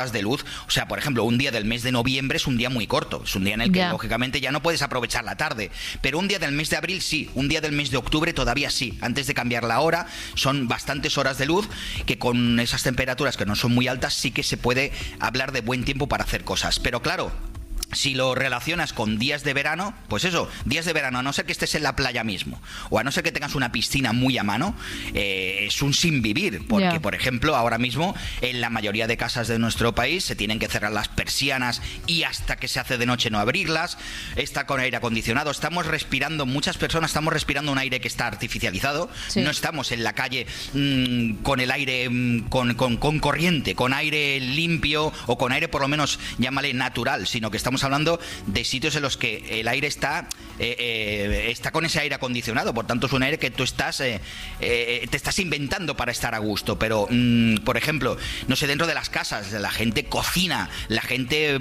de luz. O sea, por ejemplo, un día del mes de noviembre es un día muy corto, es un día en el que lógicamente ya no puedes aprovechar la tarde, pero un día del mes de abril sí, un día del mes de octubre todavía sí, antes de cambiar la hora, son bastantes horas de luz que con esas temperaturas que no son muy altas sí que se puede hablar de buen tiempo para hacer cosas, pero claro, si lo relacionas con días de verano, pues eso, días de verano, a no ser que estés en la playa mismo, o a no ser que tengas una piscina muy a mano, es un sin vivir, porque por ejemplo, ahora mismo en la mayoría de casas de nuestro país se tienen que cerrar las persianas y hasta que se hace de noche no abrirlas, está con aire acondicionado, estamos respirando, muchas personas estamos respirando un aire que está artificializado, no estamos en la calle con el aire, con corriente, con aire limpio, o con aire por lo menos, llámale natural, sino que estamos hablando de sitios en los que el aire está con ese aire acondicionado, por tanto es un aire que tú te estás inventando para estar a gusto, pero por ejemplo, no sé, dentro de las casas la gente cocina, la gente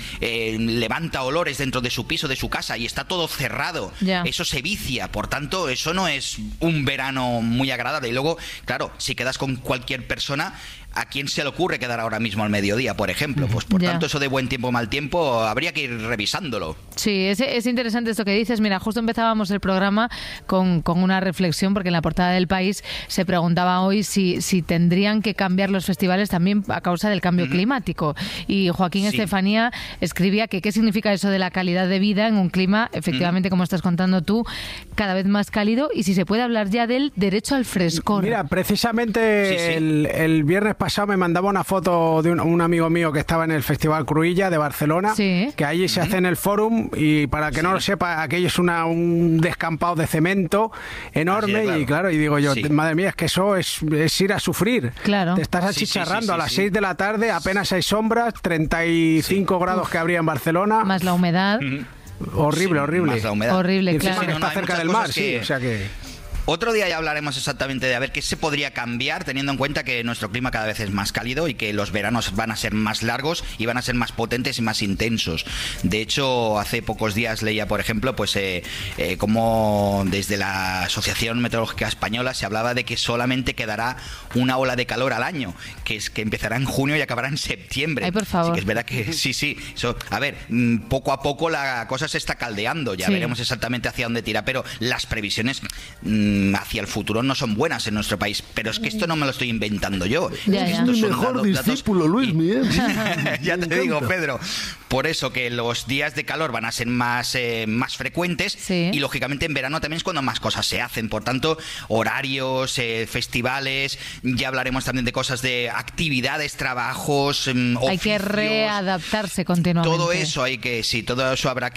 levanta olores dentro de su piso, de su casa, y está todo cerrado, eso se vicia, por tanto eso no es un verano muy agradable. Y luego, claro, si quedas con cualquier persona, ¿a quién se le ocurre quedar ahora mismo al mediodía, por ejemplo? Pues por tanto, eso de buen tiempo, mal tiempo, habría que ir revisándolo. Sí, es interesante esto que dices. Mira, justo empezábamos el programa con una reflexión, porque en la portada del País se preguntaba hoy si tendrían que cambiar los festivales también a causa del cambio climático. Y Joaquín Estefanía escribía que qué significa eso de la calidad de vida en un clima, efectivamente, como estás contando tú, cada vez más cálido, y si se puede hablar ya del derecho al frescor. Mira, precisamente el viernes pasado me mandaba una foto de un amigo mío que estaba en el Festival Cruïlla de Barcelona, que allí se hace en el Fórum, y para que no lo sepa, aquello es un descampado de cemento enorme, y claro, y digo yo, madre mía, es que eso es ir a sufrir. Claro. Te estás achicharrando a las 6 de la tarde, apenas hay sombras, 35 grados que habría en Barcelona. Más la humedad. Horrible. Más la humedad. Horrible, y encima claro. que está cerca del mar, o sea que... Otro día ya hablaremos exactamente de a ver qué se podría cambiar, teniendo en cuenta que nuestro clima cada vez es más cálido y que los veranos van a ser más largos y van a ser más potentes y más intensos. De hecho, hace pocos días leía, por ejemplo, pues como desde la Asociación Meteorológica Española se hablaba de que solamente quedará una ola de calor al año, que empezará en junio y acabará en septiembre. Ay, por favor. Así que es verdad que sí. A ver, poco a poco la cosa se está caldeando, ya veremos exactamente hacia dónde tira, pero las previsiones hacia el futuro no son buenas en nuestro país, pero es que esto no me lo estoy inventando yo. Es mi mejor discípulo, Luismi. Ya te digo, Pedro. Por eso que los días de calor van a ser más frecuentes y lógicamente en verano también es cuando más cosas se hacen. Por tanto, horarios, festivales, ya hablaremos también de cosas de actividades, trabajos, oficios. Hay que readaptarse continuamente. Todo eso todo eso habrá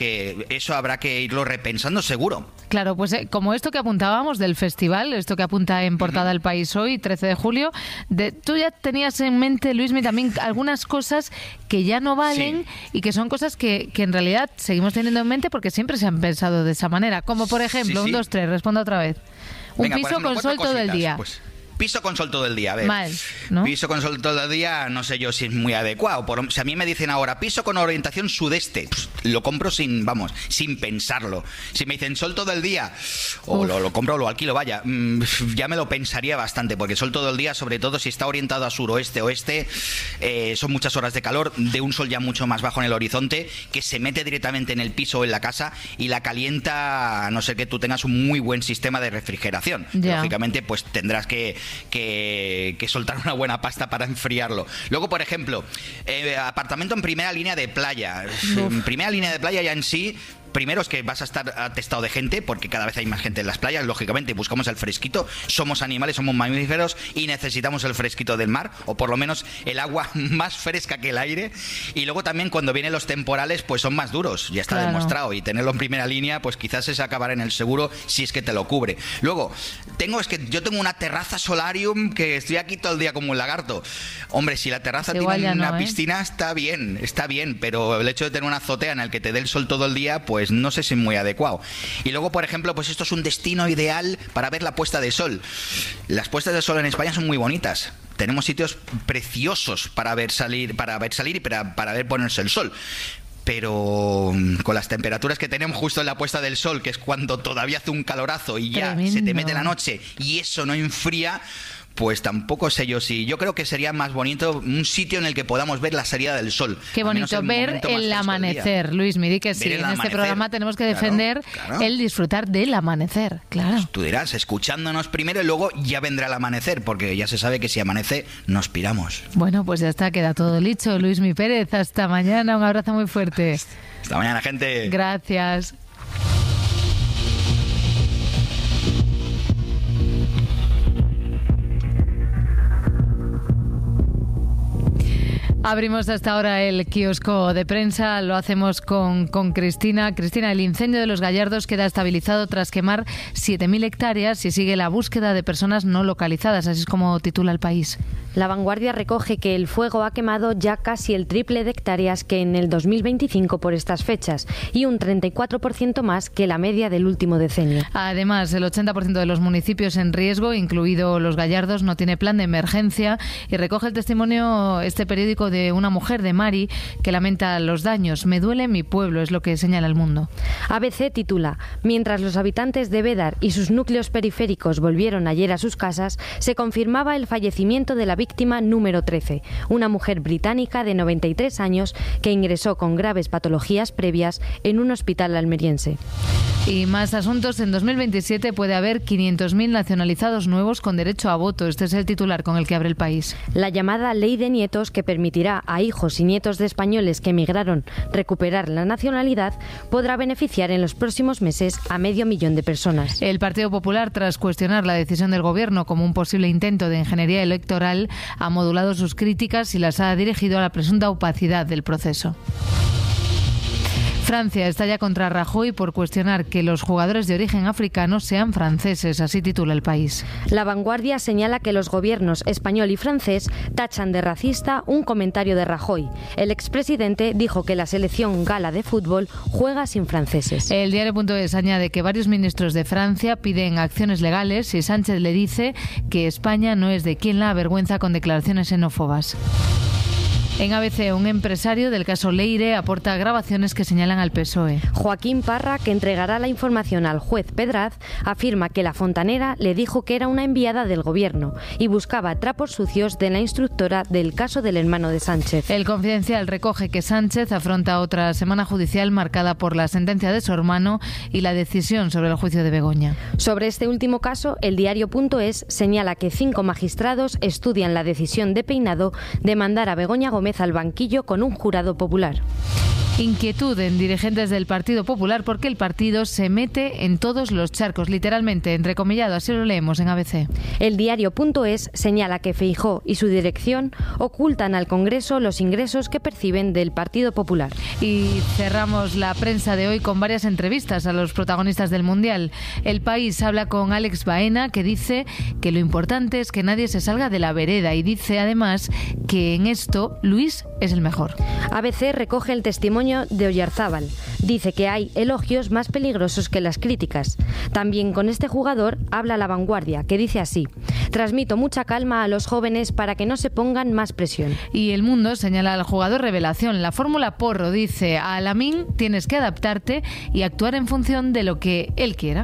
que irlo repensando seguro. Claro, pues como esto que apuntábamos del festival, esto que apunta en portada El País hoy, 13 de julio, tú ya tenías en mente, Luismi, también algunas cosas que ya no valen y que son cosas que en realidad seguimos teniendo en mente porque siempre se han pensado de esa manera. Como por ejemplo, 1, 2, 3, responda otra vez. Un piso con sol todo el día. Piso con sol todo el día, a ver. Mal, ¿no? Piso con sol todo el día, no sé yo si es muy adecuado. Si a mí me dicen ahora, piso con orientación sudeste, lo compro sin pensarlo. Si me dicen sol todo el día, o lo compro o lo alquilo, vaya, ya me lo pensaría bastante, porque sol todo el día, sobre todo si está orientado a suroeste, oeste, son muchas horas de calor, de un sol ya mucho más bajo en el horizonte, que se mete directamente en el piso o en la casa y la calienta, a no ser que tú tengas un muy buen sistema de refrigeración. Lógicamente, pues tendrás que soltar una buena pasta para enfriarlo. Luego, por ejemplo, apartamento en primera línea de playa. En primera línea de playa ya en sí, primero es que vas a estar atestado de gente, porque cada vez hay más gente en las playas, lógicamente buscamos el fresquito, somos animales, somos mamíferos y necesitamos el fresquito del mar, o por lo menos el agua más fresca que el aire. Y luego también cuando vienen los temporales, pues son más duros, ya está demostrado, y tenerlo en primera línea, pues quizás es acabar en el seguro si es que te lo cubre. Luego, yo tengo una terraza solarium que estoy aquí todo el día como un lagarto. Hombre, si la terraza tiene una piscina, está bien, pero el hecho de tener una azotea en el que te dé el sol todo el día, pues no sé si es muy adecuado. Y luego, por ejemplo, pues esto es un destino ideal para ver la puesta de sol. Las puestas de sol en España son muy bonitas. Tenemos sitios preciosos para ver salir y para ver ponerse el sol. Pero con las temperaturas que tenemos justo en la puesta del sol, que es cuando todavía hace un calorazo y ya se te mete la noche y eso no enfría, pues tampoco sé yo si... Yo creo que sería más bonito un sitio en el que podamos ver la salida del sol. Qué bonito, ver el amanecer, Luis, me di que sí. En este programa tenemos que defender el disfrutar del amanecer, claro. Pues tú dirás, escuchándonos primero y luego ya vendrá el amanecer, porque ya se sabe que si amanece, nos piramos. Bueno, pues ya está, queda todo dicho. Luismi Pérez, hasta mañana, un abrazo muy fuerte. Hasta mañana, gente. Gracias. Abrimos hasta ahora el kiosco de prensa, lo hacemos con Cristina. Cristina, el incendio de Los Gallardos queda estabilizado tras quemar 7.000 hectáreas y sigue la búsqueda de personas no localizadas, así es como titula El País. La Vanguardia recoge que el fuego ha quemado ya casi el triple de hectáreas que en el 2025 por estas fechas y un 34% más que la media del último decenio. Además, el 80% de los municipios en riesgo, incluido Los Gallardos, no tiene plan de emergencia y recoge el testimonio este periódico de una mujer, de Mari, que lamenta los daños. Me duele mi pueblo, es lo que señala El Mundo. ABC titula: mientras los habitantes de Bédar y sus núcleos periféricos volvieron ayer a sus casas, se confirmaba el fallecimiento de la víctima número 13, una mujer británica de 93 años que ingresó con graves patologías previas en un hospital almeriense. Y más asuntos. En 2027 puede haber 500.000 nacionalizados nuevos con derecho a voto. Este es el titular con el que abre El País. La llamada Ley de Nietos, que permitirá a hijos y nietos de españoles que emigraron recuperar la nacionalidad, podrá beneficiar en los próximos meses a 500.000 de personas. El Partido Popular, tras cuestionar la decisión del Gobierno como un posible intento de ingeniería electoral, ha modulado sus críticas y las ha dirigido a la presunta opacidad del proceso. Francia estalla contra Rajoy por cuestionar que los jugadores de origen africano sean franceses, así titula El País. La Vanguardia señala que los gobiernos español y francés tachan de racista un comentario de Rajoy. El expresidente dijo que la selección gala de fútbol juega sin franceses. El diario.es añade que varios ministros de Francia piden acciones legales y Sánchez le dice que España no es de quien la avergüenza con declaraciones xenófobas. En ABC, un empresario del caso Leire aporta grabaciones que señalan al PSOE. Joaquín Parra, que entregará la información al juez Pedraz, afirma que la fontanera le dijo que era una enviada del gobierno y buscaba trapos sucios de la instructora del caso del hermano de Sánchez. El Confidencial recoge que Sánchez afronta otra semana judicial marcada por la sentencia de su hermano y la decisión sobre el juicio de Begoña. Sobre este último caso, el diario.es señala que 5 magistrados estudian la decisión de Peinado de mandar a Begoña Gómez al banquillo con un jurado popular. Inquietud en dirigentes del Partido Popular porque el partido se mete en todos los charcos, literalmente, entrecomillado, así lo leemos en ABC. El diario.es señala que Feijóo y su dirección ocultan al Congreso los ingresos que perciben del Partido Popular. Y cerramos la prensa de hoy con varias entrevistas a los protagonistas del Mundial. El País habla con Alex Baena, que dice que lo importante es que nadie se salga de la vereda y dice además que en esto Luis es el mejor. ABC recoge el testimonio de Oyarzábal. Dice que hay elogios más peligrosos que las críticas. También con este jugador habla La Vanguardia, que dice así: transmito mucha calma a los jóvenes para que no se pongan más presión. Y El Mundo señala al jugador revelación. La fórmula Porro dice: a Lamine tienes que adaptarte y actuar en función de lo que él quiera.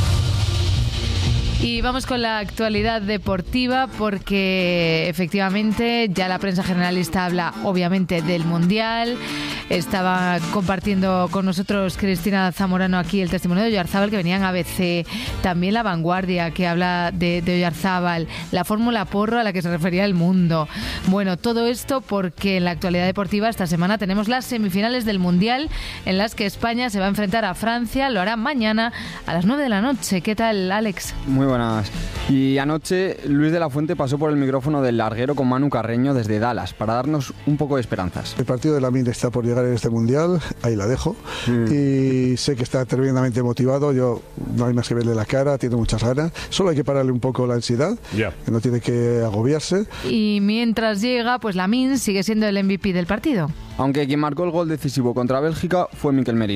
Y vamos con la actualidad deportiva porque efectivamente ya la prensa generalista habla obviamente del Mundial. Estaba compartiendo con nosotros Cristina Zamorano aquí el testimonio de Oyarzábal, que venía en ABC, también La Vanguardia, que habla de Oyarzábal, la fórmula Porro a la que se refería El Mundo. Bueno, todo esto porque en la actualidad deportiva esta semana tenemos las semifinales del Mundial en las que España se va a enfrentar a Francia, lo hará mañana a las 9 de la noche. ¿Qué tal, Alex? Muy buenas. Y anoche Luis de la Fuente pasó por el micrófono del larguero con Manu Carreño desde Dallas para darnos un poco de esperanzas. El partido de Lamine está por llegar en este Mundial, ahí la dejo. Y sé que está tremendamente motivado, yo no hay más que verle la cara, tiene muchas ganas. Solo hay que pararle un poco la ansiedad, que no tiene que agobiarse. Y mientras llega, pues Lamine sigue siendo el MVP del partido. Aunque quien marcó el gol decisivo contra Bélgica fue Mikel Merino.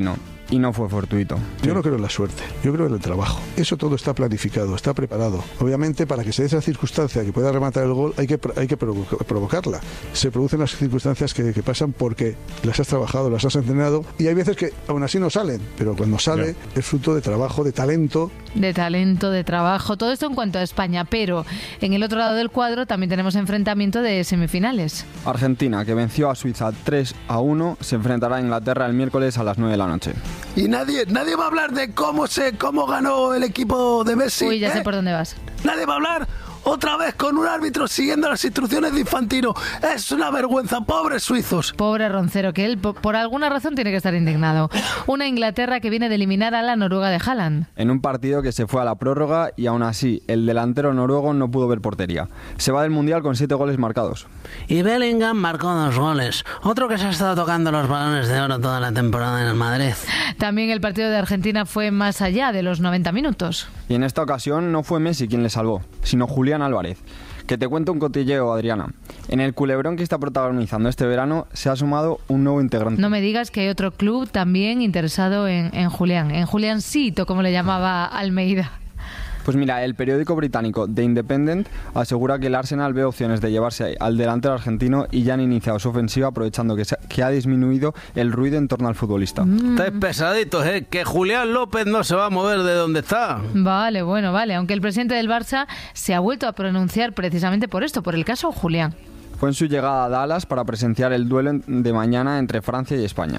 y no fue fortuito. Yo no creo en la suerte, yo creo en el trabajo. Eso todo está planificado, está preparado. Obviamente, para que se dé esa circunstancia que pueda rematar el gol, hay que provocarla. Se producen las circunstancias que pasan porque las has trabajado, las has entrenado, y hay veces que aún así no salen, pero cuando sale es fruto de trabajo, de talento. De talento, de trabajo, todo esto en cuanto a España, pero en el otro lado del cuadro también tenemos enfrentamiento de semifinales. Argentina, que venció a Suiza 3-1, se enfrentará a Inglaterra el miércoles a las 9 de la noche. Y nadie va a hablar de cómo ganó el equipo de Messi. Uy, ya sé por dónde vas. Nadie va a hablar otra vez con un árbitro siguiendo las instrucciones de Infantino. Es una vergüenza, pobres suizos. Pobre Roncero, que él por alguna razón tiene que estar indignado. Una Inglaterra que viene de eliminar a la Noruega de Haaland. En un partido que se fue a la prórroga y aún así el delantero noruego no pudo ver portería. Se va del Mundial con 7 goles marcados. Y Bellingham marcó 2 goles. Otro que se ha estado tocando los balones de oro toda la temporada en el Madrid. También el partido de Argentina fue más allá de los 90 minutos. Y en esta ocasión no fue Messi quien le salvó, sino Julián Álvarez. Que te cuento un cotilleo, Adriana. En el culebrón que está protagonizando este verano se ha sumado un nuevo integrante. No me digas que hay otro club también interesado en Julián. En Juliancito, como le llamaba Almeida. Pues mira, el periódico británico The Independent asegura que el Arsenal ve opciones de llevarse al delantero argentino y ya han iniciado su ofensiva aprovechando que ha disminuido el ruido en torno al futbolista. Estáis pesaditos, que Julián López no se va a mover de donde está. Vale, aunque el presidente del Barça se ha vuelto a pronunciar precisamente por esto, por el caso Julián. Fue en su llegada a Dallas para presenciar el duelo de mañana entre Francia y España.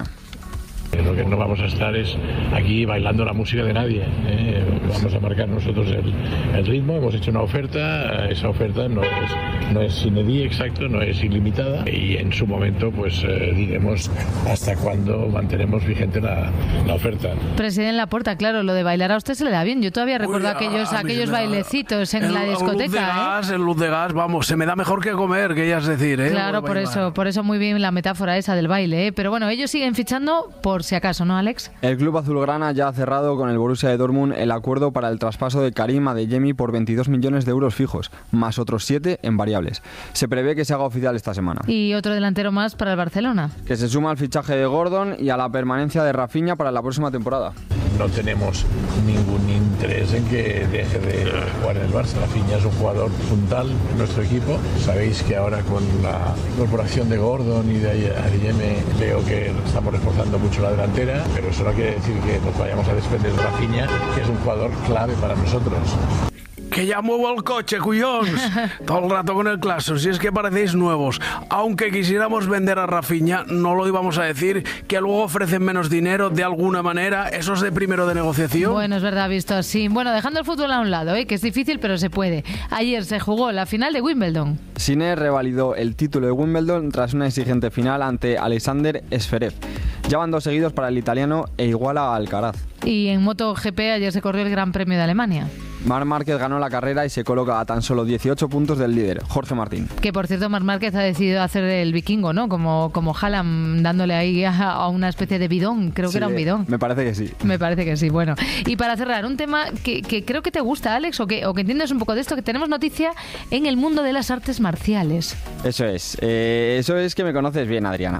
Lo que no vamos a estar es aquí bailando la música de nadie. Vamos a marcar nosotros el ritmo. Hemos hecho una oferta. Esa oferta no es sine die, exacto, no es ilimitada. Y en su momento pues diremos hasta cuándo mantenemos vigente la oferta. Presidente Laporta, claro, lo de bailar a usted se le da bien. Yo todavía recuerdo aquellos bailecitos en la discoteca. El luz de gas, vamos, se me da mejor que comer, querías decir. Claro, por eso muy bien la metáfora esa del baile. Pero bueno, ellos siguen fichando por si acaso, ¿no, Alex? El club azulgrana ya ha cerrado con el Borussia de Dortmund el acuerdo para el traspaso de Karim Adeyemi por 22 millones de euros fijos, más otros 7 en variables. Se prevé que se haga oficial esta semana. Y otro delantero más para el Barcelona. Que se suma al fichaje de Gordon y a la permanencia de Rafinha para la próxima temporada. No tenemos ningún interés en que deje de jugar en el Barça. Rafinha es un jugador puntal en nuestro equipo. Sabéis que ahora con la incorporación de Gordon y de Adeyemi veo que estamos reforzando mucho la delantera, pero eso no quiere decir que nos vayamos a desprender de Rafinha, que es un jugador clave para nosotros. Que ya muevo el coche, cuyons. Todo el rato con el Claso, si es que parecéis nuevos. Aunque quisiéramos vender a Rafinha, no lo íbamos a decir, que luego ofrecen menos dinero de alguna manera. Eso es de primero de negociación. Bueno, es verdad, visto así. Bueno, dejando el fútbol a un lado, que es difícil, pero se puede. Ayer se jugó la final de Wimbledon. Sinner revalidó el título de Wimbledon tras una exigente final ante Alexander Zverev. Ya van 2 seguidos para el italiano e iguala a Alcaraz. Y en MotoGP ayer se corrió el Gran Premio de Alemania. Marc Márquez ganó la carrera y se coloca a tan solo 18 puntos del líder, Jorge Martín. Que por cierto, Marc Márquez ha decidido hacer el vikingo, ¿no? Como Haaland, dándole ahí a una especie de bidón. Creo que era un bidón. Me parece que sí. Me parece que sí. Bueno, y para cerrar, un tema que creo que te gusta, Alex, o que entiendes un poco de esto, que tenemos noticia en el mundo de las artes marciales. Eso es que me conoces bien, Adriana.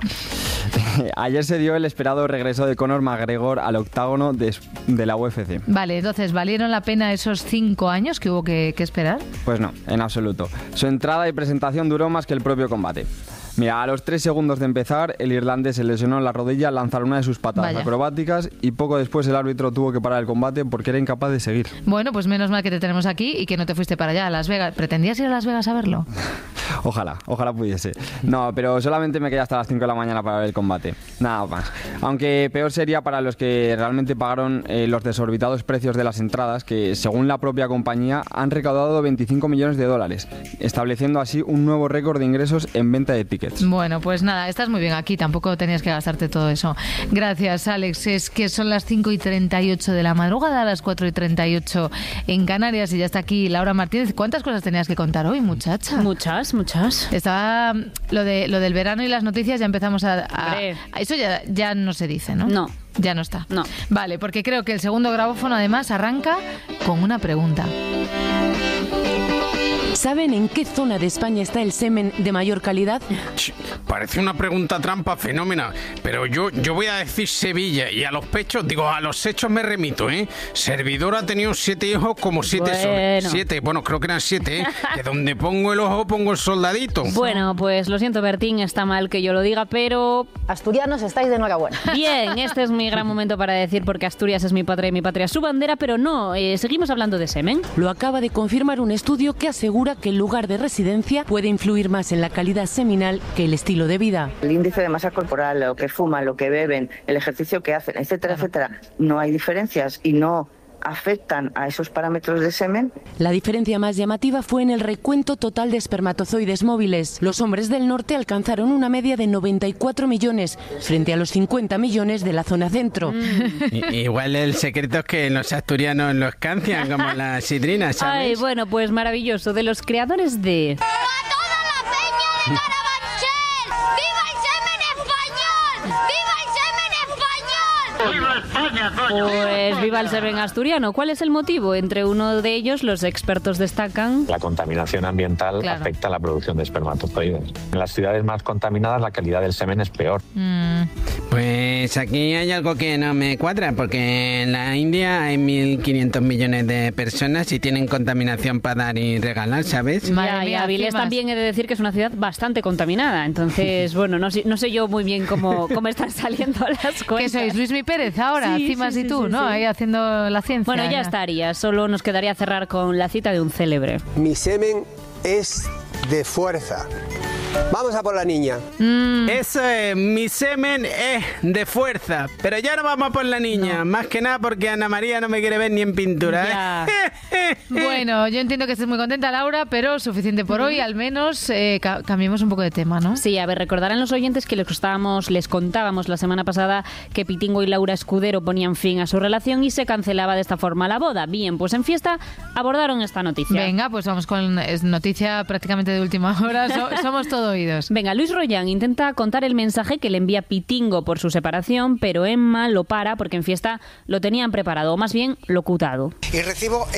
Ayer se dio el esperado regreso de Conor McGregor al octágono de la UFC. Vale, entonces, ¿valieron la pena esos 5 años que hubo que esperar? Pues no, en absoluto. Su entrada y presentación duró más que el propio combate. Mira, a los 3 segundos de empezar, el irlandés se lesionó en la rodilla al lanzar una de sus patadas acrobáticas y poco después el árbitro tuvo que parar el combate porque era incapaz de seguir. Bueno, pues menos mal que te tenemos aquí y que no te fuiste para allá, a Las Vegas. ¿Pretendías ir a Las Vegas a verlo? Ojalá pudiese. No, pero solamente me quedé hasta las 5 de la mañana para ver el combate. Nada más. Aunque peor sería para los que realmente pagaron los desorbitados precios de las entradas, que según la propia compañía han recaudado 25 millones de dólares, estableciendo así un nuevo récord de ingresos en venta de tickets. Bueno, pues nada, estás muy bien aquí, tampoco tenías que gastarte todo eso. Gracias, Alex. Es que son las 5:38 de la madrugada, a las 4:38 en Canarias y ya está aquí Laura Martínez. ¿Cuántas cosas tenías que contar hoy, muchacha? Muchas. Estaba lo del verano y las noticias, ya empezamos a eso ya no se dice, ¿no? No. Ya no está. No. Vale, porque creo que el segundo grabófono además arranca con una pregunta. ¿Saben en qué zona de España está el semen de mayor calidad? Parece una pregunta trampa fenómena, pero yo voy a decir Sevilla, y a los pechos, digo, a los hechos me remito, ¿eh? Servidor ha tenido 7 hijos como 7 soles. 7, bueno, creo que eran 7, ¿eh? Que donde pongo el ojo pongo el soldadito. Bueno, pues lo siento, Bertín, está mal que yo lo diga, pero... Asturianos, estáis de enhorabuena. Bien, este es mi gran momento para decir porque Asturias es mi patria y mi patria es su bandera, pero no, seguimos hablando de semen. Lo acaba de confirmar un estudio que asegura que el lugar de residencia puede influir más en la calidad seminal que el estilo de vida. El índice de masa corporal, lo que fuman, lo que beben, el ejercicio que hacen, etcétera, etcétera, no hay diferencias y no afectan a esos parámetros de semen. La diferencia más llamativa fue en el recuento total de espermatozoides móviles. Los hombres del norte alcanzaron una media de 94 millones frente a los 50 millones de la zona centro. Igual el secreto es que los asturianos los cancian como la sidrina, ¿sabes? Ay, bueno, pues maravilloso. De los creadores de... ¡A toda la peña de Carabanchel! ¡Viva el semen español! ¡Viva el semen español! ¡Viva España, coño! Pues viva el semen asturiano. ¿Cuál es el motivo? Entre uno de ellos, los expertos destacan... La contaminación ambiental afecta a la producción de espermatozoides. En las ciudades más contaminadas la calidad del semen es peor. Pues aquí hay algo que no me cuadra, porque en la India hay 1.500 millones de personas y tienen contaminación para dar y regalar, ¿sabes? Y Avilés también he de decir que es una ciudad bastante contaminada. Entonces, bueno, no sé yo muy bien cómo están saliendo las cosas. ¿Qué sois, Luismi Pérez ahora? Cimas y tú, ¿no? Ahí haciendo la ciencia. Bueno, ya estaría. Solo nos quedaría cerrar con la cita de un célebre. Mi semen es de fuerza. Vamos a por la niña. Eso es, mi semen es de fuerza. Pero ya no vamos a por la niña. Más que nada porque Ana María no me quiere ver ni en pintura. Bueno, yo entiendo que estés muy contenta, Laura, pero suficiente por hoy. Al menos cambiemos un poco de tema, ¿no? Sí, a ver, recordarán los oyentes que les contábamos la semana pasada que Pitingo y Laura Escudero ponían fin a su relación y se cancelaba de esta forma la boda. Bien, pues en Fiesta abordaron esta noticia. Venga, pues vamos con noticia prácticamente de última hora. Somos todo oídos. Venga, Luis Royan intenta contar el mensaje que le envía Pitingo por su separación, pero Emma lo para porque en Fiesta lo tenían preparado, o más bien locutado. Y recibo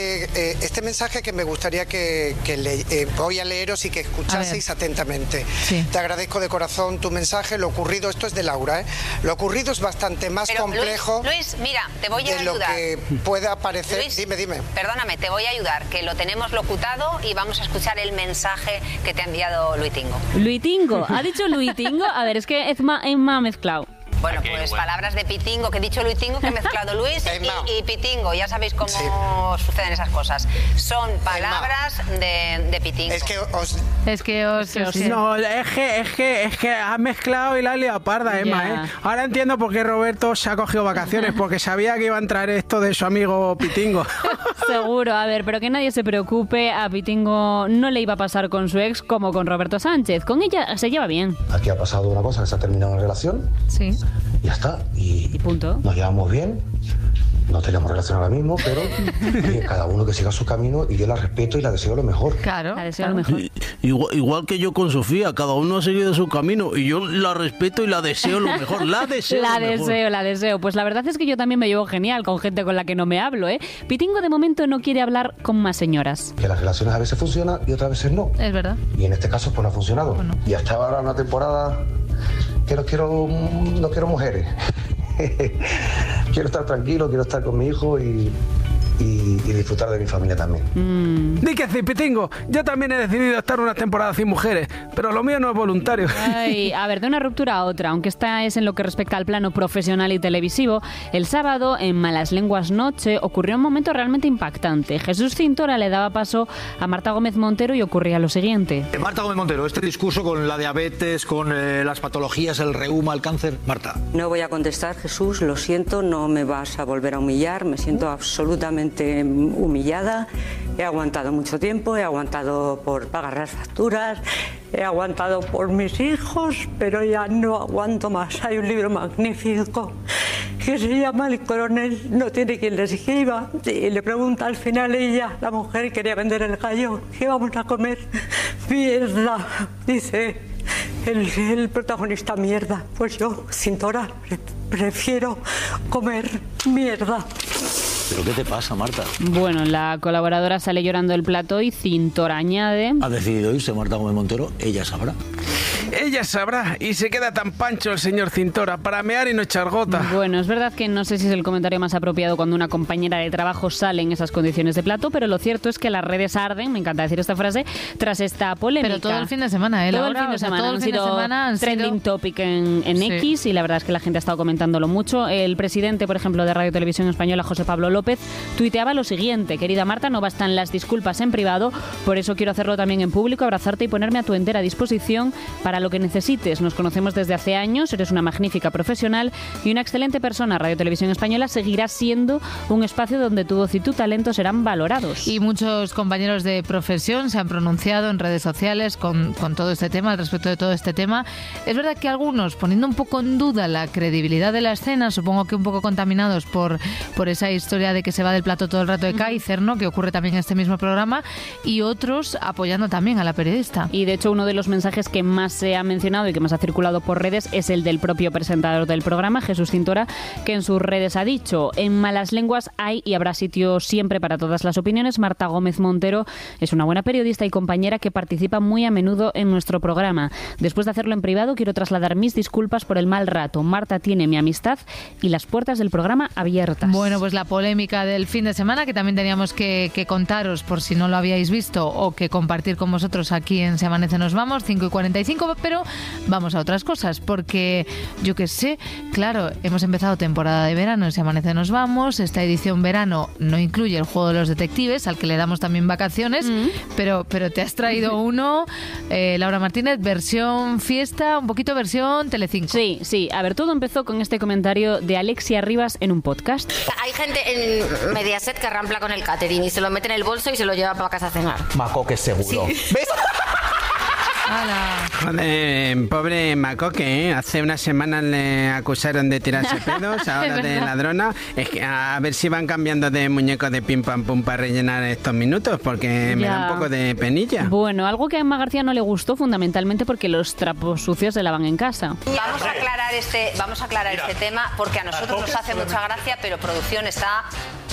este mensaje que me gustaría que voy a leeros y que escuchaseis atentamente. Sí. Te agradezco de corazón tu mensaje. Lo ocurrido, esto es de Laura, ¿eh? Lo ocurrido es bastante más complejo. Luis, mira, te voy a ayudar. De lo que pueda parecer. Luis, dime. Perdóname, te voy a ayudar, que lo tenemos locutado y vamos a escuchar el mensaje que te ha enviado Luitingo. Luitingo, ha dicho Luitingo. A ver, es que Emma ha mezclado. Bueno, pues palabras de Pitingo, que he dicho Luitingo, que he mezclado Luis y Pitingo. Ya sabéis cómo suceden esas cosas. Son palabras de Pitingo. Es que os... No, es que has mezclado y la has liado parda, Emma, ¿eh? Ahora entiendo por qué Roberto se ha cogido vacaciones, porque sabía que iba a entrar esto de su amigo Pitingo. Seguro, a ver, pero que nadie se preocupe, a Pitingo no le iba a pasar con su ex como con Roberto Sánchez. Con ella se lleva bien. Aquí ha pasado una cosa, que se ha terminado una relación. Sí. Ya está. Y punto. Nos llevamos bien. No tenemos relación ahora mismo, pero cada uno que siga su camino y yo la respeto y la deseo lo mejor. Claro. La deseo lo mejor. Igual que yo con Sofía, cada uno ha seguido su camino y yo la respeto y la deseo lo mejor. La deseo. Pues la verdad es que yo también me llevo genial con gente con la que no me hablo, ¿eh? Pitingo de momento no quiere hablar con más señoras. Que las relaciones a veces funcionan y otras veces no. Es verdad. Y en este caso pues no ha funcionado. Bueno. Y hasta ahora una temporada que no quiero mujeres. Quiero estar tranquilo, quiero estar con mi hijo y disfrutar de mi familia también. Di que sí, Pitingo. Yo también he decidido estar una temporada sin mujeres, pero lo mío no es voluntario. Ay, a ver, de una ruptura a otra, aunque esta es en lo que respecta al plano profesional y televisivo, el sábado en Malas Lenguas Noche ocurrió un momento realmente impactante. Jesús Cintora le daba paso a Marta Gómez Montero y ocurría lo siguiente. Marta Gómez Montero, este discurso con la diabetes, con las patologías, el reuma, el cáncer. Marta. No voy a contestar, Jesús, lo siento, no me vas a volver a humillar, me siento absolutamente humillada. He aguantado mucho tiempo, he aguantado por pagar las facturas, he aguantado por mis hijos, pero ya no aguanto más. Hay un libro magnífico que se llama El coronel no tiene quien le escriba, y le pregunta al final ella, la mujer quería vender el gallo, ¿qué vamos a comer? Mierda, dice el protagonista, mierda. Pues yo, Cintora, prefiero comer mierda. ¿Pero qué te pasa, Marta? Bueno, la colaboradora sale llorando del plato y Cintora añade... Ha decidido irse Marta Gómez Montero, ella sabrá. Ella sabrá, y se queda tan pancho el señor Cintora para mear y no echar gota. Bueno, es verdad que no sé si es el comentario más apropiado cuando una compañera de trabajo sale en esas condiciones de plato, pero lo cierto es que las redes arden, me encanta decir esta frase, tras esta polémica. Pero todo el fin de semana, ¿eh? Todo el fin de semana, han sido trending topic en X, y la verdad es que la gente ha estado comentándolo mucho. El presidente, por ejemplo, de Radio Televisión Española, José Pablo López, tuiteaba lo siguiente: querida Marta, no bastan las disculpas en privado, por eso quiero hacerlo también en público, abrazarte y ponerme a tu entera disposición para lo que necesites. Nos conocemos desde hace años, eres una magnífica profesional y una excelente persona. Radio Televisión Española seguirá siendo un espacio donde tu voz y tu talento serán valorados. Y muchos compañeros de profesión se han pronunciado en redes sociales con todo este tema, al respecto de todo este tema. Es verdad que algunos, poniendo un poco en duda la credibilidad de la escena, supongo que un poco contaminados por esa historia de que se va del plato todo el rato de Kaiser, ¿no?, que ocurre también en este mismo programa, y otros apoyando también a la periodista. Y de hecho uno de los mensajes que más se ha mencionado y que más ha circulado por redes es el del propio presentador del programa, Jesús Cintora, que en sus redes ha dicho: en Malas Lenguas hay y habrá sitio siempre para todas las opiniones. Marta Gómez Montero es una buena periodista y compañera que participa muy a menudo en nuestro programa. Después de hacerlo en privado, quiero trasladar mis disculpas por el mal rato. Marta tiene mi amistad y las puertas del programa abiertas. Bueno, pues la polémica del fin de semana, que también teníamos que contaros por si no lo habíais visto, o que compartir con vosotros aquí en Se Amanece Nos Vamos, 5:45, pero vamos a otras cosas, porque yo qué sé, claro, hemos empezado temporada de verano en Se Amanece Nos Vamos. Esta edición verano no incluye el juego de los detectives, al que le damos también vacaciones, pero te has traído uno, Laura Martínez, versión fiesta, un poquito versión Telecinco. Sí, a ver, todo empezó con este comentario de Alexia Rivas en un podcast. Hay gente en Mediaset que rampla con el catering y se lo mete en el bolso y se lo lleva para casa a cenar. Macoque seguro. Sí. ¿Ves? Joder, pobre Macoque, ¿eh? Hace unas semanas le acusaron de tirarse pedos, ahora de ladrona. Es que a ver si van cambiando de muñeco de pim pam pum para rellenar estos minutos, porque me da un poco de penilla. Bueno, algo que a Emma García no le gustó, fundamentalmente porque los trapos sucios se lavan en casa. Vamos a aclarar este tema, porque a nosotros nos hace mucha gracia, pero producción está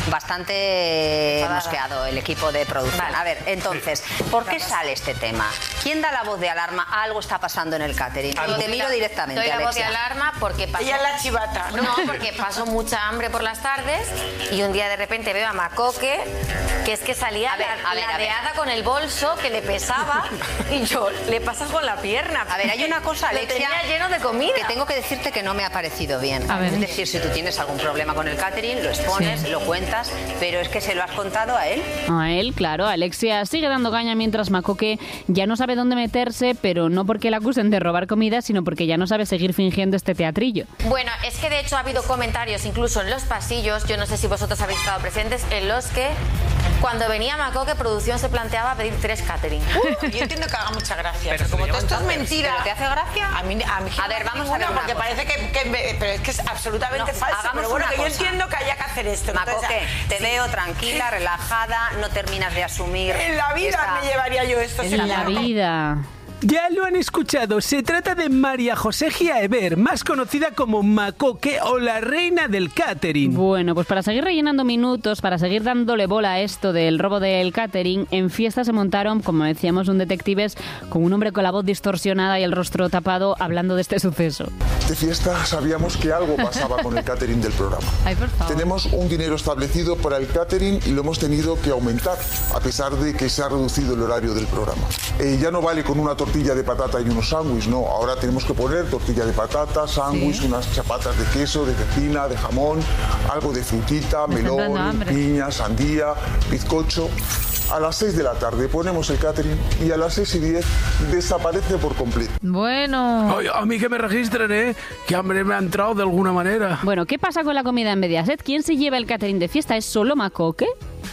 bastante mosqueado, el equipo de producción. Vale. A ver, entonces, ¿por qué sale este tema? ¿Quién da la voz de alarma? Algo está pasando en el catering. Y te miro directamente, doy la voz de Alexia. alarma porque pasó... Ella es la chivata, ¿no? No, porque pasó mucha hambre por las tardes y un día de repente veo a Macoque, que es que salía ladeada con el bolso que le pesaba y yo, le pasas con la pierna. A ver, hay una cosa, Alexia, lo tenía lleno de comida. que tengo que decirte que no me ha parecido bien. A ver. Es decir, si tú tienes algún problema con el catering, lo expones, lo cuentas, pero es que se lo has contado a él. A él, claro. Alexia sigue dando caña mientras Macoque ya no sabe dónde meterse, pero no porque la acusen de robar comida, sino porque ya no sabe seguir fingiendo este teatrillo. Bueno, es que de hecho ha habido comentarios incluso en los pasillos, yo no sé si vosotros habéis estado presentes, en los que cuando venía Macoque, producción se planteaba pedir 3 catering. Yo entiendo que haga mucha gracia, Pero como todo esto es mentira. ¿Pero te hace gracia? A mí a ver, vamos a ver una porque cosa. parece pero es que es absolutamente falso. Hagamos Pero bueno, una que yo cosa. entiendo que haya que hacer esto. Macoque, Entonces, te sí. veo tranquila, relajada, no terminas de asumir. En la vida me llevaría yo esto. En la vida. Ya lo han escuchado, se trata de María José Giaever, más conocida como Macoque o la reina del catering. Bueno, pues para seguir rellenando minutos, para seguir dándole bola a esto del robo del catering, en fiesta se montaron, como decíamos, un detectives con un hombre con la voz distorsionada y el rostro tapado hablando de este suceso. De fiesta sabíamos que algo pasaba con el catering del programa. Ay, por favor. Tenemos un dinero establecido para el catering y lo hemos tenido que aumentar, a pesar de que se ha reducido el horario del programa. Ya no vale con una tortilla de patata y unos sándwiches, no. Ahora tenemos que poner tortilla de patata, sándwich, unas chapatas de queso, de cecina, de jamón, algo de frutita, melón, piña, sandía, bizcocho. A las 6 de la tarde ponemos el catering y a las 6:10 desaparece por completo. Bueno. Ay, a mí que me registren, ¿eh? Que hambre me ha entrado de alguna manera. Bueno, ¿qué pasa con la comida en Mediaset? ¿Quién se lleva el catering de fiesta? ¿Es solo Macoque?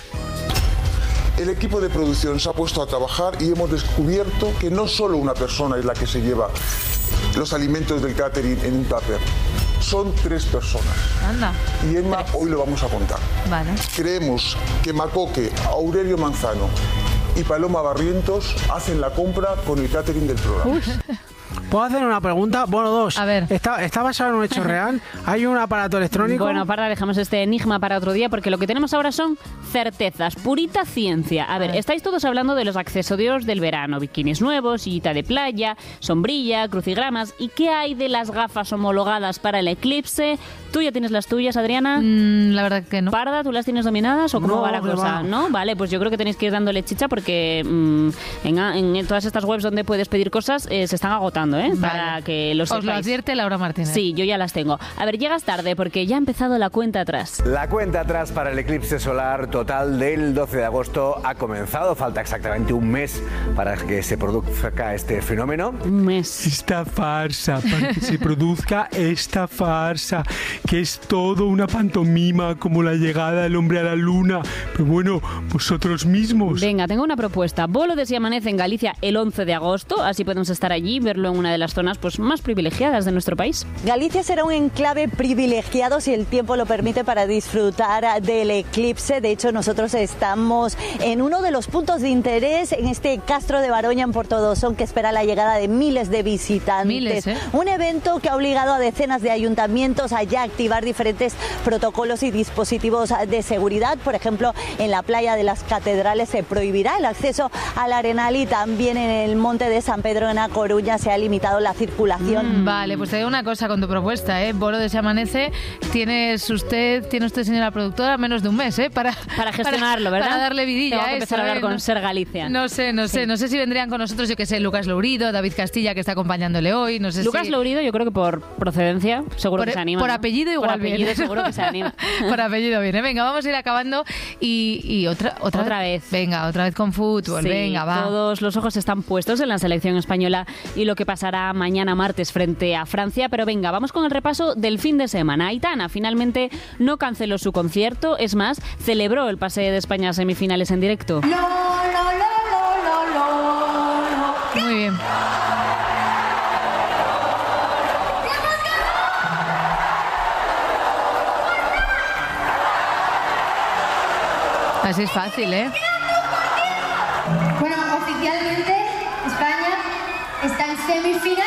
El equipo de producción se ha puesto a trabajar y hemos descubierto que no solo una persona es la que se lleva los alimentos del catering en un tupper. Son 3 personas. Anda. Y Emma, hoy lo vamos a contar. Vale. Creemos que Macoque, Aurelio Manzano y Paloma Barrientos hacen la compra con el catering del programa. ¿Puedo hacer una pregunta? Bueno, dos. A ver. ¿Está basado en un hecho real? ¿Hay un aparato electrónico? Bueno, Parda, dejamos este enigma para otro día porque lo que tenemos ahora son certezas, purita ciencia. A ver, estáis todos hablando de los accesorios del verano, bikinis nuevos, sillita de playa, sombrilla, crucigramas. ¿Y qué hay de las gafas homologadas para el eclipse? ¿Tú ya tienes las tuyas, Adriana? La verdad que no. Parda, ¿tú las tienes dominadas o cómo No, va la que cosa? va. ¿No? Vale, pues yo creo que tenéis que ir dándole chicha porque en todas estas webs donde puedes pedir cosas se están agotando, ¿eh? Vale. Para que lo sepáis. Os lo advierte Laura Martínez. Sí, yo ya las tengo. A ver, llegas tarde porque ya ha empezado la cuenta atrás. La cuenta atrás para el eclipse solar total del 12 de agosto ha comenzado. Falta exactamente un mes para que se produzca este fenómeno. Un mes. Esta farsa, para que se produzca esta farsa, que es todo una pantomima como la llegada del hombre a la luna. Pero bueno, vosotros mismos. Venga, tengo una propuesta. Bolo de Si Amanece en Galicia el 11 de agosto. Así podemos estar allí y verlo en una de las zonas pues, más privilegiadas de nuestro país. Galicia será un enclave privilegiado, si el tiempo lo permite, para disfrutar del eclipse. De hecho, nosotros estamos en uno de los puntos de interés en este Castro de Baroña, en Portodosón, que espera la llegada de miles de visitantes. Miles, ¿eh? Un evento que ha obligado a decenas de ayuntamientos a ya activar diferentes protocolos y dispositivos de seguridad. Por ejemplo, en la playa de las Catedrales se prohibirá el acceso al Arenal y también en el Monte de San Pedro en A Coruña se ha limitado la circulación. Vale, pues te digo una cosa con tu propuesta, ¿eh? Bolo de Se Amanece, tiene usted, señora productora, menos de un mes, ¿eh? Para gestionarlo, ¿verdad? Para darle vidilla. Tengo que empezar a hablar con Ser Galicia. No sé si vendrían con nosotros, yo que sé, Lucas Lourido, David Castilla, que está acompañándole hoy, no sé Lucas si... Lourido, yo creo que por procedencia seguro que se anima. Por apellido igual por apellido bien. seguro que se anima. Por apellido viene. Venga, vamos a ir acabando y otra vez. Venga, otra vez con fútbol. Sí, venga, va. Todos los ojos están puestos en la selección española y lo que pasará mañana martes frente a Francia. Pero venga, vamos con el repaso del fin de semana. Aitana finalmente no canceló su concierto, es más, celebró el pase de España a semifinales en directo. Muy bien. Así es fácil, ¿eh? Bueno, oficialmente España está en semifinal.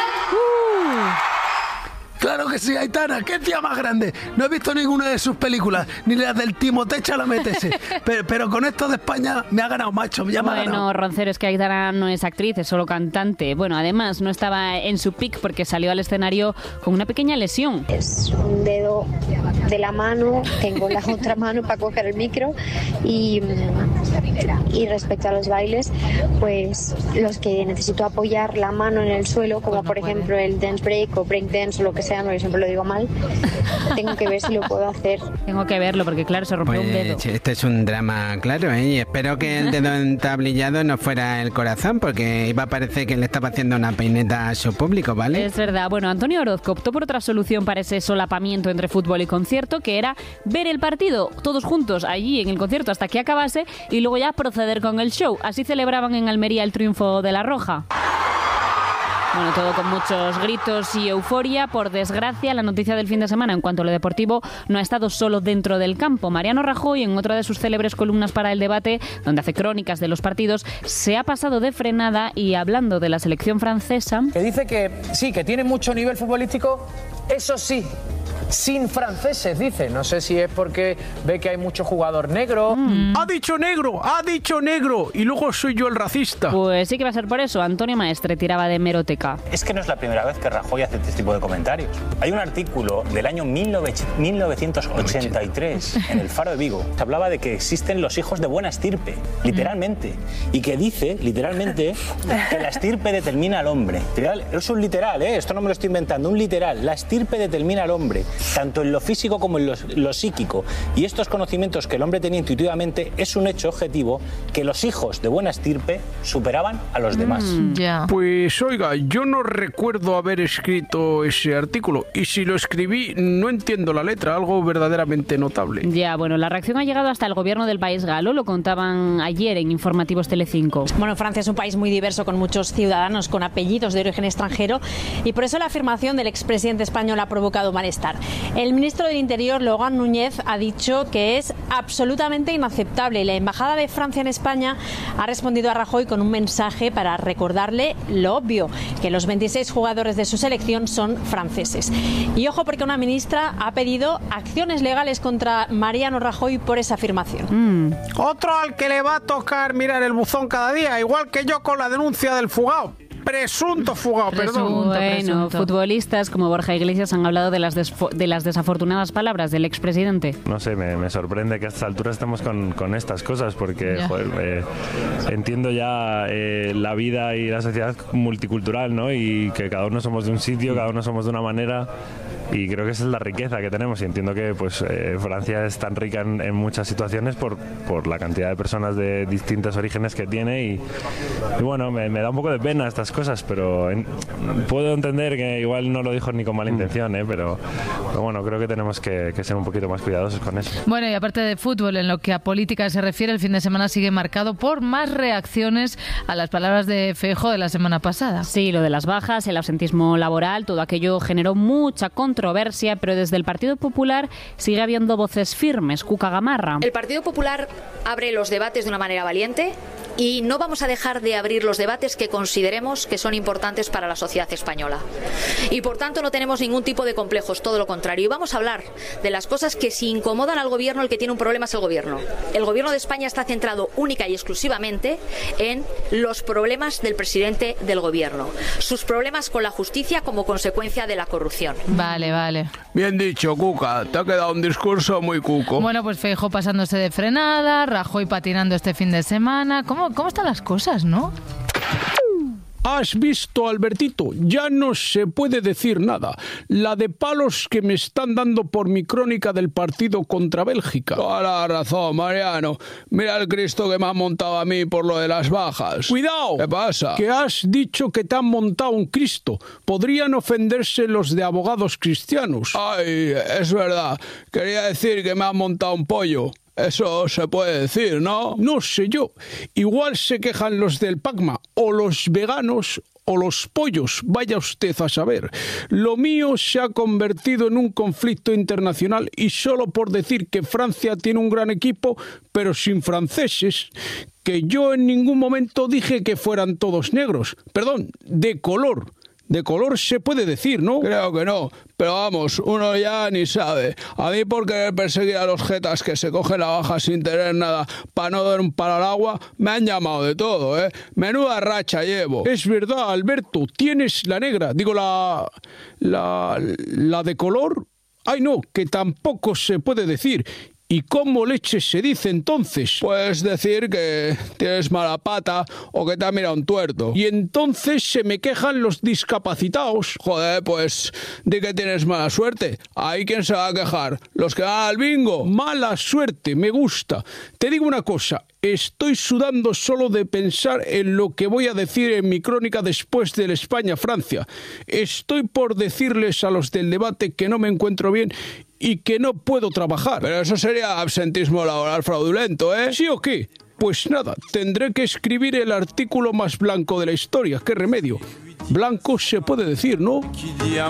Claro que sí, Aitana, qué tía más grande. No he visto ninguna de sus películas, ni las del Timothée Chalamet ese. Pero con esto de España me ha ganado, macho, ya me ha ganado. Bueno, Roncero, es que Aitana no es actriz, es solo cantante. Bueno, además no estaba en su pick porque salió al escenario con una pequeña lesión. Es un dedo de la mano, tengo la otra mano para coger el micro y respecto a los bailes, pues los que necesito apoyar la mano en el suelo, como por ejemplo el dance break o break dance o lo que sea, porque siempre lo digo mal, tengo que ver si lo puedo hacer. Tengo que verlo porque claro, se rompió un dedo. Este es un drama, claro, ¿eh? Y espero que el dedo entablillado no fuera el corazón, porque iba a parecer que le estaba haciendo una peineta a su público, ¿vale? Es verdad. Bueno, Antonio Orozco optó por otra solución para ese solapamiento entre fútbol y concierto, que era ver el partido todos juntos allí en el concierto hasta que acabase y luego ya proceder con el show. Así celebraban en Almería el triunfo de la Roja. Bueno, todo con muchos gritos y euforia. Por desgracia, la noticia del fin de semana en cuanto a lo deportivo no ha estado solo dentro del campo. Mariano Rajoy, en otra de sus célebres columnas para El Debate, donde hace crónicas de los partidos, se ha pasado de frenada y hablando de la selección francesa... Que dice que sí, que tiene mucho nivel futbolístico, eso sí, sin franceses, dice. No sé si es porque ve que hay mucho jugador negro. ¡Ha dicho negro! Y luego soy yo el racista. Pues sí que va a ser por eso. Antonio Maestre tiraba de hemeroteca. Es que no es la primera vez que Rajoy hace este tipo de comentarios. Hay un artículo del año 1983 en el Faro de Vigo que hablaba de que existen los hijos de buena estirpe, literalmente, y que dice, literalmente, que la estirpe determina al hombre. Es un literal, esto no me lo estoy inventando, un literal. La estirpe determina al hombre, tanto en lo físico como en lo psíquico. Y estos conocimientos que el hombre tenía intuitivamente es un hecho objetivo que los hijos de buena estirpe superaban a los demás. Pues oiga, yo no recuerdo haber escrito ese artículo y si lo escribí no entiendo la letra, algo verdaderamente notable. Ya, bueno, la reacción ha llegado hasta el gobierno del país galo, lo contaban ayer en Informativos Telecinco. Bueno, Francia es un país muy diverso con muchos ciudadanos con apellidos de origen extranjero y por eso la afirmación del expresidente español ha provocado malestar. El ministro del Interior, Logan Núñez, ha dicho que es absolutamente inaceptable y la Embajada de Francia en España ha respondido a Rajoy con un mensaje para recordarle lo obvio, que los 26 jugadores de su selección son franceses. Y ojo, porque una ministra ha pedido acciones legales contra Mariano Rajoy por esa afirmación. Otro al que le va a tocar mirar el buzón cada día, igual que yo con la denuncia del fugado. Presunto fugado, perdón. Bueno, futbolistas como Borja Iglesias han hablado de las desafortunadas palabras del expresidente. No sé, me sorprende que a estas alturas estemos con estas cosas, porque joder, entiendo ya la vida y la sociedad multicultural, ¿no? Y que cada uno somos de un sitio, cada uno somos de una manera. Y creo que esa es la riqueza que tenemos, y entiendo que pues Francia es tan rica en muchas situaciones por la cantidad de personas de distintos orígenes que tiene, y bueno, me da un poco de pena estas cosas, pero puedo entender que igual no lo dijo ni con mala intención, pero bueno, creo que tenemos que ser un poquito más cuidadosos con eso. Bueno, y aparte de fútbol, en lo que a política se refiere, el fin de semana sigue marcado por más reacciones a las palabras de Feijóo de la semana pasada. Sí, lo de las bajas, el ausentismo laboral, todo aquello generó mucha controversia, pero desde el Partido Popular sigue habiendo voces firmes. Cuca Gamarra. El Partido Popular abre los debates de una manera valiente y no vamos a dejar de abrir los debates que consideremos que son importantes para la sociedad española. Y por tanto no tenemos ningún tipo de complejos, todo lo contrario. Y vamos a hablar de las cosas que si incomodan al gobierno, el que tiene un problema es el gobierno. El gobierno de España está centrado única y exclusivamente en los problemas del presidente del gobierno, sus problemas con la justicia como consecuencia de la corrupción. Vale. Bien dicho, Cuca, te ha quedado un discurso muy cuco. Bueno, pues Feijóo pasándose de frenada, Rajoy patinando este fin de semana. ¿Cómo están las cosas, no? ¿Has visto, Albertito? Ya no se puede decir nada. La de palos que me están dando por mi crónica del partido contra Bélgica. Toda la razón, Mariano. Mira el Cristo que me han montado a mí por lo de las bajas. ¡Cuidado! ¿Qué pasa? Que has dicho que te han montado un Cristo. Podrían ofenderse los de abogados cristianos. Ay, es verdad. Quería decir que me han montado un pollo. Eso se puede decir, ¿no? No sé yo. Igual se quejan los del Pacma, o los veganos, o los pollos. Vaya usted a saber. Lo mío se ha convertido en un conflicto internacional, y solo por decir que Francia tiene un gran equipo, pero sin franceses, que yo en ningún momento dije que fueran todos negros. Perdón, de color. De color se puede decir, ¿no? Creo que no, pero vamos, uno ya ni sabe. A mí por querer perseguir a los jetas que se cogen la baja sin tener nada para no dar un palo al agua, me han llamado de todo, ¿eh? Menuda racha llevo. Es verdad, Alberto, tienes la negra, digo la de color. Ay no, que tampoco se puede decir. ¿Y cómo leches se dice entonces? Puedes decir que tienes mala pata o que te ha mirado un tuerto. Y entonces se me quejan los discapacitados. Joder, pues di que tienes mala suerte. ¿Ahí quién se va a quejar? ¿Los que van al bingo? Mala suerte, me gusta. Te digo una cosa. Estoy sudando solo de pensar en lo que voy a decir en mi crónica después del España-Francia. Estoy por decirles a los del debate que no me encuentro bien y que no puedo trabajar. Pero eso sería absentismo laboral fraudulento, ¿eh? ¿Sí o qué? Pues nada, tendré que escribir el artículo más blanco de la historia. ¿Qué remedio? Blanco se puede decir, ¿no?